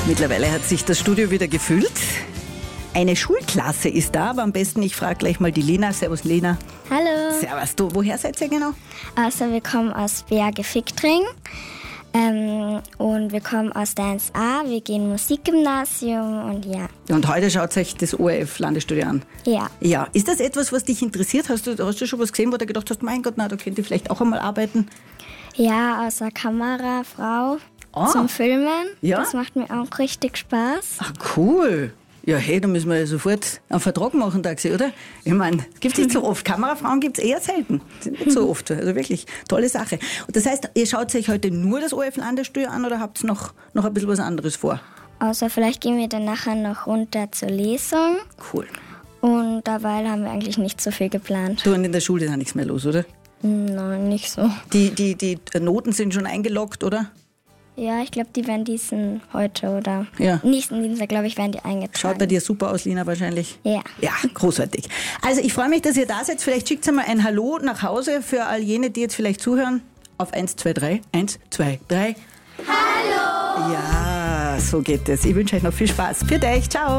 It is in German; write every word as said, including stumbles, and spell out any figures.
Mittlerweile hat sich das Studio wieder gefüllt. Eine Schulklasse ist da, aber am besten, ich frage gleich mal die Lena. Servus Lena. Hallo. Servus, du, woher seid ihr genau? Also wir kommen aus Berge-Fichtring ähm, und wir kommen aus der eins a. Wir gehen Musikgymnasium und ja. Und heute schaut euch das O R F-Landesstudio an. Ja. Ja, ist das etwas, was dich interessiert? Hast du, hast du schon was gesehen, wo du gedacht hast, mein Gott, na, da könnt ihr vielleicht auch einmal arbeiten? Ja, außer Kamerafrau Ah. zum Filmen. Ja? Das macht mir auch richtig Spaß. Ach, cool. Ja, hey, da müssen wir ja sofort einen Vertrag machen, Taxi, oder? Ich meine, gibt es nicht so oft. Kamerafrauen gibt es eher selten. Sind nicht so oft. Also wirklich, tolle Sache. Und das heißt, ihr schaut euch heute nur das O R F-Landesstudio an oder habt ihr noch, noch ein bisschen was anderes vor? Außer vielleicht gehen wir dann nachher noch runter zur Lesung. Cool. Und dabei haben wir eigentlich nicht so viel geplant. Du, und in der Schule ist auch nichts mehr los, oder? Nein, nicht so. Die, die, die Noten sind schon eingeloggt, oder? Ja, ich glaube, die werden diesen heute oder Ja. nächsten Dienstag, glaube ich, werden die eingetragen. Schaut bei dir super aus, Lina, wahrscheinlich. Ja. Ja, großartig. Also ich freue mich, dass ihr da seid. Vielleicht schickt ihr mal ein Hallo nach Hause für all jene, die jetzt vielleicht zuhören. Auf eins, zwei, drei. eins, zwei, drei. Hallo! Ja, so geht es. Ich wünsche euch noch viel Spaß. Für euch, ciao.